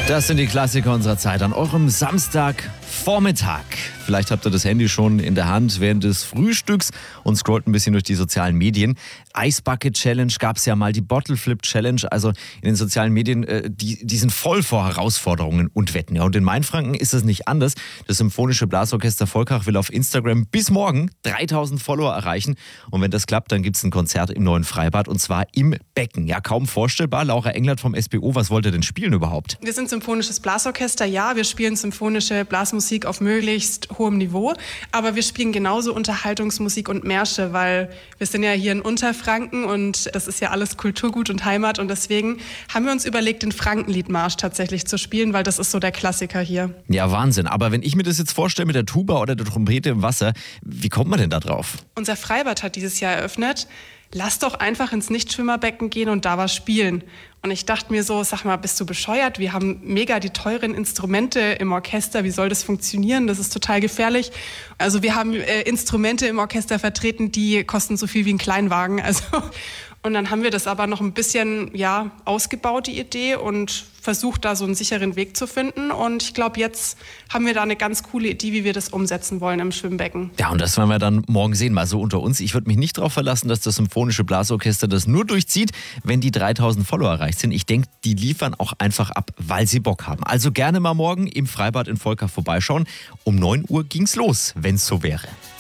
Das sind die Klassiker unserer Zeit an eurem Samstagvormittag. Vielleicht habt ihr das Handy schon in der Hand während des Frühstücks und scrollt ein bisschen durch die sozialen Medien. Ice Bucket Challenge gab es ja mal, die Bottle Flip Challenge. Also in den sozialen Medien, die sind voll vor Herausforderungen und Wetten. Ja, und in Mainfranken ist das nicht anders. Das Symphonische Blasorchester Volkach will auf Instagram bis morgen 3000 Follower erreichen. Und wenn das klappt, dann gibt es ein Konzert im neuen Freibad und zwar im Becken. Ja, kaum vorstellbar. Laura Englert vom SBO, was wollt ihr denn spielen überhaupt? Wir sind Symphonisches Blasorchester, ja. Wir spielen symphonische Blasmusik auf möglichst hohem Niveau. Aber wir spielen genauso Unterhaltungsmusik und Märsche, weil wir sind ja hier in Unterfranken und das ist ja alles Kulturgut und Heimat. Und deswegen haben wir uns überlegt, den Frankenliedmarsch tatsächlich zu spielen, weil das ist so der Klassiker hier. Ja, Wahnsinn. Aber wenn ich mir das jetzt vorstelle mit der Tuba oder der Trompete im Wasser, wie kommt man denn da drauf? Unser Freibad hat dieses Jahr eröffnet. Lass doch einfach ins Nichtschwimmerbecken gehen und da was spielen. Und ich dachte mir so, sag mal, bist du bescheuert? Wir haben mega die teuren Instrumente im Orchester. Wie soll das funktionieren? Das ist total gefährlich. Also wir haben Instrumente im Orchester vertreten, die kosten so viel wie ein Kleinwagen. Und dann haben wir das aber noch ein bisschen ausgebaut, die Idee, und versucht, da so einen sicheren Weg zu finden. Und ich glaube, jetzt haben wir da eine ganz coole Idee, wie wir das umsetzen wollen im Schwimmbecken. Ja, und das werden wir dann morgen sehen, mal so unter uns. Ich würde mich nicht darauf verlassen, dass das Symphonische Blasorchester das nur durchzieht, wenn die 3000 Follower erreicht sind. Ich denke, die liefern auch einfach ab, weil sie Bock haben. Also gerne mal morgen im Freibad in Volkach vorbeischauen. Um 9 Uhr ging's los, wenn's so wäre.